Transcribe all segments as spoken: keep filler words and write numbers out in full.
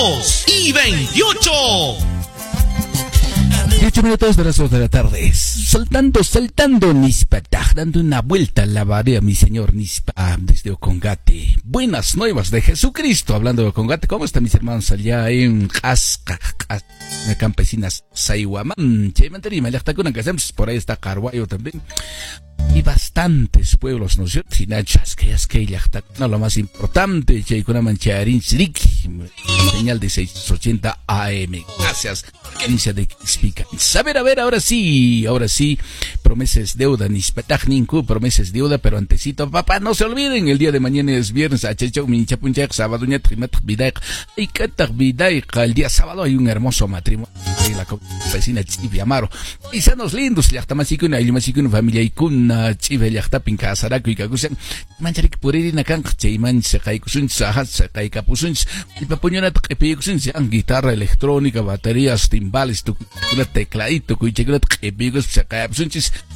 dos y veintiocho. dieciocho minutos de las dos de la tarde. Saltando, saltando, Nispataj, dando una vuelta a la barea, mi señor Nispa, desde Ocongate. Buenas nuevas de Jesucristo. Hablando de Ocongate, ¿cómo están mis hermanos allá en Casca, campesinas Saihuamán? Che, mantenima, ya está con una casa, por ahí está Carguayo también. Y bastantes pueblos, ¿no es cierto? Sinachas, que es que ya está, no, lo más importante, che, con una mancharín, señal de seiscientos ochenta A M. Gracias, provincia de Quixpica. A ver, a ver, ahora sí, ahora sí, promesas deuda, Nispataj ninku, promesas deuda, pero antesito, papá, no se olviden, el día de mañana es viernes, achechau, minchapunchak, sábado, ñatrimat, vidaik, y katak vidaik, el día sábado hay un hermoso matrimonio de la vecina Chivi Amaro. Paisanos lindos, ya está más y una, y más y una familia y kuna, Chive, ya está pincasaraco y cacusan, mancharik puririna can, cheiman, se caikusun, sahat, se caikapusun, y papuñona, tepeikusun, sean guitarra electrónica, baterías, timbales, tu una tecladito, cuichegrat, epigos, se caikusun,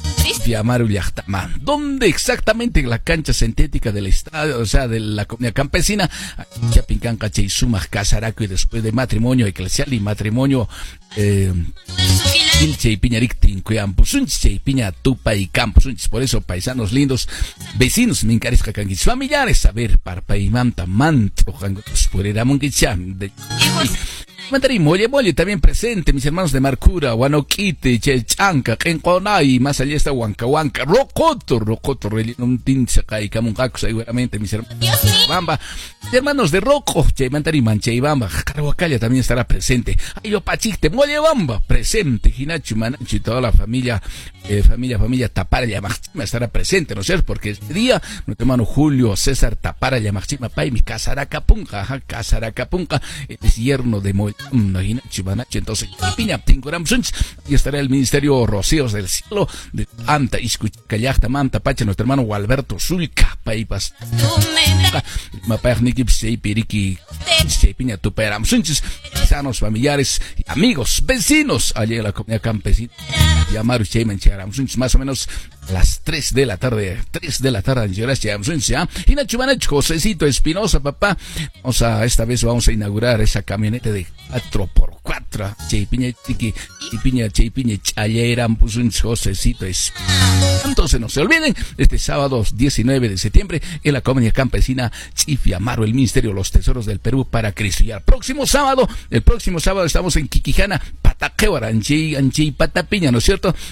Amaro ya está man. ¿Dónde exactamente? La cancha sintética del estadio, o sea, de la comunidad campesina, Chapincanca, Cheisuma, Casaraco, y después de matrimonio eclesial y matrimonio, eh, Ilche y Piñaric, Tincuampo, Sunche y Piña, Tupa y Campos, por eso, paisanos lindos, vecinos, mincaris, cacanguis, familiares, a ver, Parpaimanta, Mantro, Jangos, Pueramon, de Mantari, Molle, Molle, también presente, mis hermanos de Marcura, Guanoquite, Chelchanca, Kenconay, más allá está Huancahuanca, Rocoto, Rocoto, un Tinsaca y Camuncaco, seguramente, mis hermanos de Bamba, mis hermanos de Roco, Mantari, Manche y Bamba, Carhuacaya también estará presente, Ayopachite, Molle Bamba, presente, Hinachi, Manachi, y toda la familia, eh, familia, familia Tapara Yamachima estará presente, ¿no es cierto? Porque este día, nuestro hermano Julio César Tapara Yamachima, Pai, mi Casaracapunca, ajá, Casaracapunca, es yerno de Molle. No, entonces, Piña, y estará el Ministerio Rocíos del Cielo de Anta, Iscuchayachta, Manta, Pacha, nuestro hermano Gualberto Zulca, Paipas, Mapagnikip, Seipiriki, Piña, Tuperam, sanos, familiares, amigos, vecinos, allá en la comunidad campesina, Yamaru, Cheyman, Charam, más o menos las tres de la tarde, tres de la tarde, gracias, y Nachumanach, Josecito Espinosa, papá, vamos a, esta vez vamos a inaugurar esa camioneta de cuatro por cuatro, Cheipiña, Chiqui, Cheipiña, Cheipiña, Chayeran, pues un Josecito Espinosa. Entonces no se olviden, este sábado diecinueve de septiembre, en la comunidad campesina Chifi Amaro, el Ministerio de los Tesoros del Perú para Cristo. Y el próximo sábado, el próximo sábado estamos en Quiquijana, Pataqueo, Anchi, Anchi, Patapiña, ¿no es cierto?